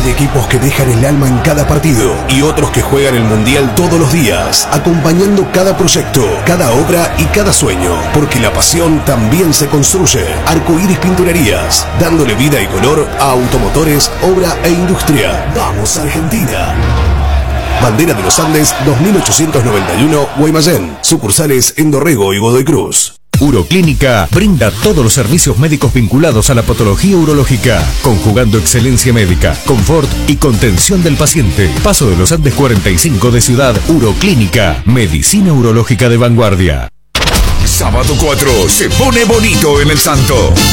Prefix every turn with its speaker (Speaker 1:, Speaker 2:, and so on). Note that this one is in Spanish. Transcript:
Speaker 1: equipos que dejan el alma en cada partido y otros que juegan el Mundial todos los días, acompañando cada proyecto, cada obra y cada sueño, porque la pasión también se construye. Arcoíris Pinturerías, dándole vida y color a automotores, obra e industria. ¡Vamos, Argentina! Bandera de los Andes 2891 Guaymallén. Sucursales en Dorrego y Godoy Cruz.
Speaker 2: Uroclínica brinda todos los servicios médicos vinculados a la patología urológica, conjugando excelencia médica, confort y contención del paciente. Paso de los Andes 45 de Ciudad. Uroclínica, medicina urológica de vanguardia.
Speaker 3: Sábado 4 se pone bonito en El Santo.